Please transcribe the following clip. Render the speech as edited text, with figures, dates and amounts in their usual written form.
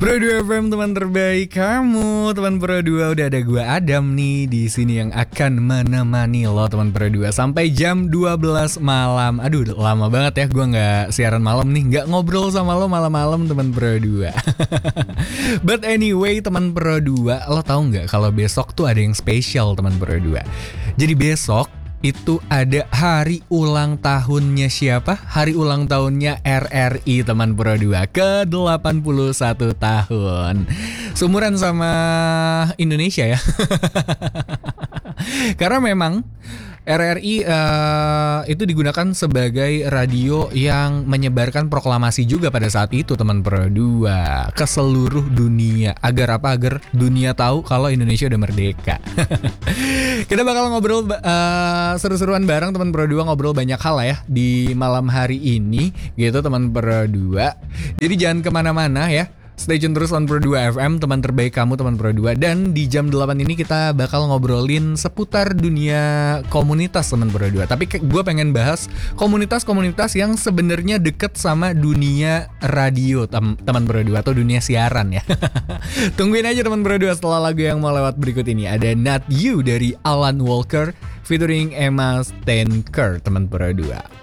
Pro 2 FM teman terbaik kamu, teman Pro 2. Udah ada gua Adam nih di sini yang akan menemani lo teman Pro 2 sampai jam 12 malam. Aduh, lama banget ya gua nggak siaran malam nih, nggak ngobrol sama lo malam-malam teman Pro 2. But anyway, teman Pro 2, lo tahu nggak kalau besok tuh ada yang spesial teman Pro 2. Jadi besok itu ada hari ulang tahunnya siapa? Hari ulang tahunnya RRI teman Pro 2 ke 81 tahun. Seumuran sama Indonesia ya. Karena memang RRI itu digunakan sebagai radio yang menyebarkan proklamasi juga pada saat itu teman Pro 2 ke seluruh dunia. Agar apa? Agar dunia tahu kalau Indonesia udah merdeka. Kita bakal ngobrol seru-seruan bareng teman Pro 2, ngobrol banyak hal lah ya di malam hari ini gitu teman Pro 2. Jadi jangan kemana-mana ya. Stay tune terus on Pro 2 FM, teman terbaik kamu teman Pro 2. Dan di jam 8 ini kita bakal ngobrolin seputar dunia komunitas teman Pro 2. Tapi gue pengen bahas komunitas-komunitas yang sebenarnya deket sama dunia radio teman Pro 2 atau dunia siaran ya. Tungguin aja teman Pro 2 setelah lagu yang mau lewat berikut ini. Ada Not You dari Alan Walker featuring Emma Steinker teman Pro 2.